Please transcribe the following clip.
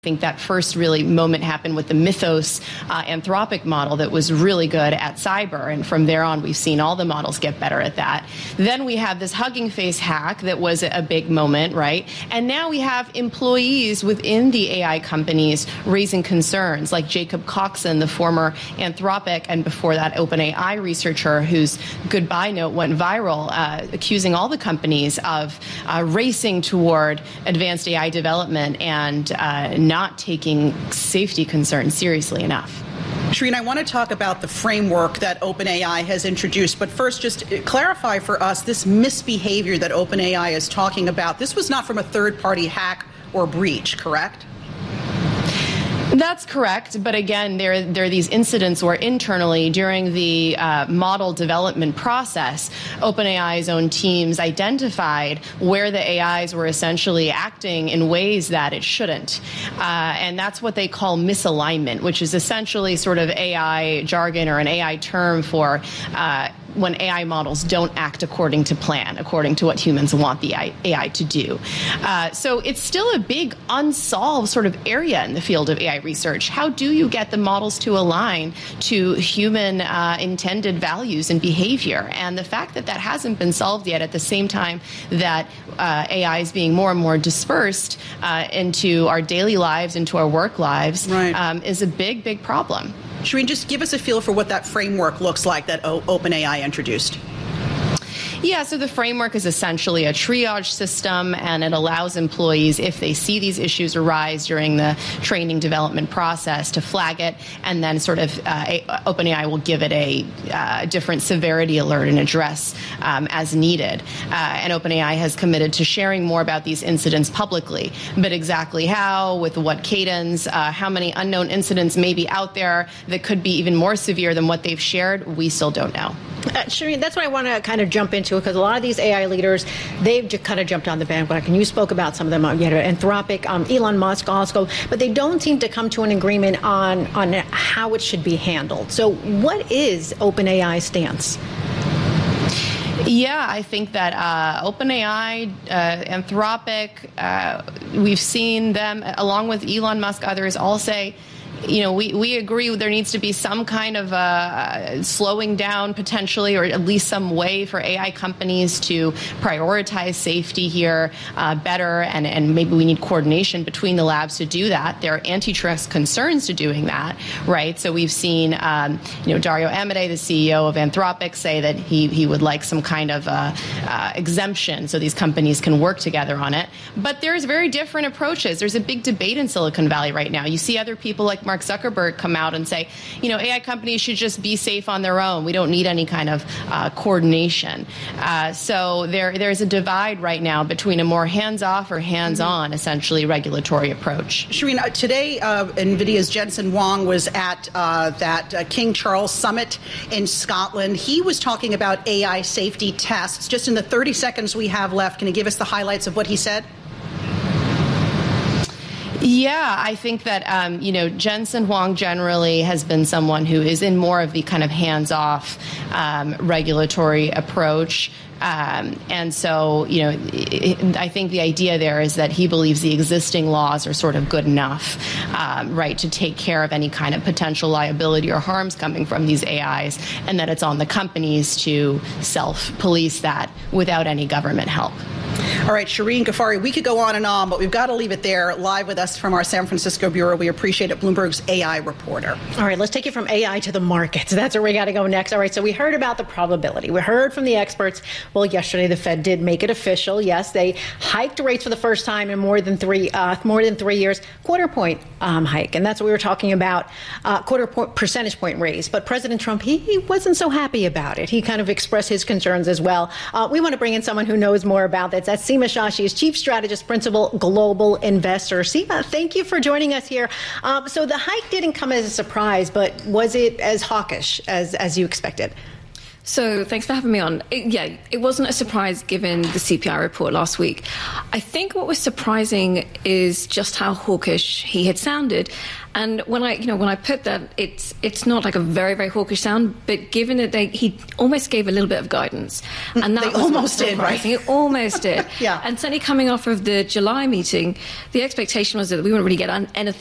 I think that first really moment happened with the Mythos Anthropic model that was really good at cyber, and from there on we've seen all the models get better at that. Then we have this Hugging Face hack that was a big moment, right? And now we have employees within the AI companies raising concerns, like Jacob Coxon, the former Anthropic and before that OpenAI researcher whose goodbye note went viral, accusing all the companies of racing toward advanced AI development and not taking safety concerns seriously enough. Shireen, I want to talk about the framework that OpenAI has introduced, but first just clarify for us this misbehavior that OpenAI is talking about. This was not from a third-party hack or breach, correct? That's correct. But again, there are these incidents where internally during the model development process, OpenAI's own teams identified where the AIs were essentially acting in ways that it shouldn't. And that's what they call misalignment, which is essentially sort of AI jargon or an AI term for when AI models don't act according to plan, according to what humans want the AI to do. So it's still a big unsolved sort of area in the field of AI research. How do you get the models to align to human intended values and behavior? And the fact that that hasn't been solved yet at the same time that AI is being more and more dispersed into our daily lives, into our work lives, right, is a big, big problem. Shireen, just give us a feel for what that framework looks like that OpenAI introduced. Yeah, so the framework is essentially a triage system, and it allows employees, if they see these issues arise during the training development process, to flag it, and then sort of OpenAI will give it a different severity alert and address as needed. And OpenAI has committed to sharing more about these incidents publicly, but exactly how, with what cadence, how many unknown incidents may be out there that could be even more severe than what they've shared, we still don't know. Shireen, that's what I want to kind of jump into, because a lot of these AI leaders, they've just kind of jumped on the bandwagon. You spoke about some of them, Anthropic, Elon Musk also, but they don't seem to come to an agreement on how it should be handled. So what is OpenAI's stance? Yeah, I think that OpenAI, Anthropic, we've seen them, along with Elon Musk, others all say, you know, we agree there needs to be some kind of slowing down potentially, or at least some way for AI companies to prioritize safety here better, and maybe we need coordination between the labs to do that. There are antitrust concerns to doing that, right? So we've seen, Dario Amodei, the CEO of Anthropic, say that he would like some kind of exemption so these companies can work together on it. But there's very different approaches. There's a big debate in Silicon Valley right now. You see other people like Mark Zuckerberg come out and say, AI companies should just be safe on their own. We don't need any kind of coordination. So there's a divide right now between a more hands-off or hands-on, essentially, regulatory approach. Shireen, today NVIDIA's Jensen Huang was at that King Charles Summit in Scotland. He was talking about AI safety tests. Just in the 30 seconds we have left, can you give us the highlights of what he said? Yeah, I think that, Jensen Huang generally has been someone who is in more of the kind of hands-off regulatory approach. And so, I think the idea there is that he believes the existing laws are sort of good enough, right, to take care of any kind of potential liability or harms coming from these AIs, and that it's on the companies to self-police that without any government help. All right, Shireen Ghaffari, we could go on and on, but we've got to leave it there. Live with us from our San Francisco bureau, we appreciate it, Bloomberg's AI reporter. All right, let's take it from AI to the markets. That's where we got to go next. All right, so we heard about the probability. We heard from the experts. Well, yesterday the Fed did make it official. Yes, they hiked rates for the first time in more than 3 years, quarter-point hike, and that's what we were talking about, percentage point raise. But President Trump, he wasn't so happy about it. He kind of expressed his concerns as well. We want to bring in someone who knows more about that. That's Seema Shah. She is Chief Strategist, Principal Global Investor. Seema, thank you for joining us here. So the hike didn't come as a surprise, but was it as hawkish as you expected? So thanks for having me on. It wasn't a surprise given the CPI report last week. I think what was surprising is just how hawkish he had sounded. And when I put that, it's not like a very, very hawkish sound, but given that he almost gave a little bit of guidance. And that almost did, right? It almost did. Yeah. And certainly coming off of the July meeting, the expectation was that we wouldn't really get anything